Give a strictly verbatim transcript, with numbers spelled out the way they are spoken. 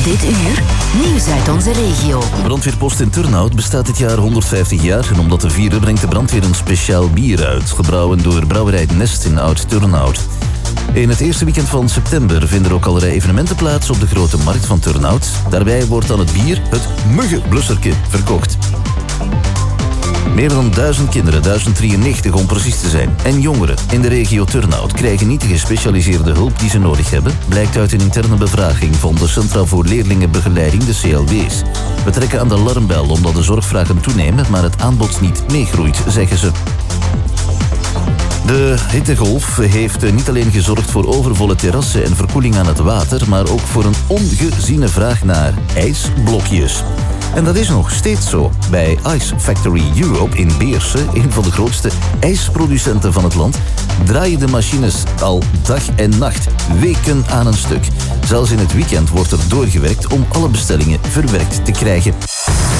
Dit uur, nieuws uit onze regio. De brandweerpost in Turnhout bestaat dit jaar honderdvijftig jaar en om dat te vieren brengt de brandweer een speciaal bier uit, gebrouwen door brouwerij Nest in Oud-Turnhout. In het eerste weekend van september vinden er ook allerlei evenementen plaats op de grote markt van Turnhout. Daarbij wordt dan het bier, het Muggenblusserke, verkocht. Meer dan duizend kinderen, duizend drieënnegentig om precies te zijn, en jongeren in de regio Turnhout krijgen niet de gespecialiseerde hulp die ze nodig hebben, blijkt uit een interne bevraging van de Centra voor Leerlingenbegeleiding, de C L B's. We trekken aan de alarmbel omdat de zorgvragen toenemen, maar het aanbod niet meegroeit, zeggen ze. De hittegolf heeft niet alleen gezorgd voor overvolle terrassen en verkoeling aan het water, maar ook voor een ongeziene vraag naar ijsblokjes. En dat is nog steeds zo. Bij Ice Factory Europe in Beersen, een van de grootste ijsproducenten van het land, draaien de machines al dag en nacht, weken aan een stuk. Zelfs in het weekend wordt er doorgewerkt om alle bestellingen verwerkt te krijgen.